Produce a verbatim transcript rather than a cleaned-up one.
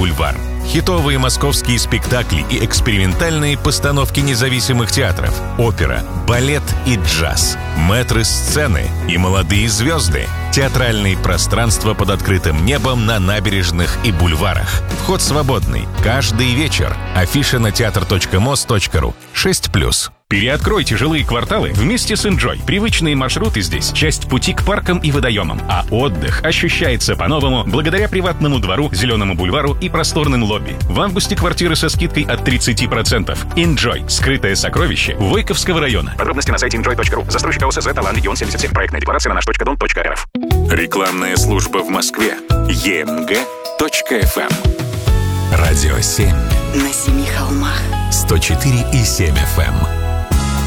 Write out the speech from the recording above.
бульвар. Хитовые московские спектакли и экспериментальные постановки независимых театров, опера, балет и джаз, мэтры сцены и молодые звезды, театральные пространства под открытым небом на набережных и бульварах. Вход свободный. Каждый вечер. Афиша на театр точка мос точка ру. шесть плюс. Переоткройте жилые кварталы вместе с Enjoy. Привычные маршруты здесь — часть пути к паркам и водоемам. А отдых ощущается по-новому благодаря приватному двору, зеленому бульвару и просторным лобби. В августе квартиры со скидкой от тридцати процентов. Enjoy. Скрытое сокровище Войковского района. Подробности на сайте enjoy точка ру. Застройщик ОСЗ «Талан регион семьдесят семь». Проектная декларация на наш точка дон точка эр эф. Рекламная служба в Москве. е эм гэ точка эф эм. Радио семь. На семи холмах. сто четыре и семь эф эм.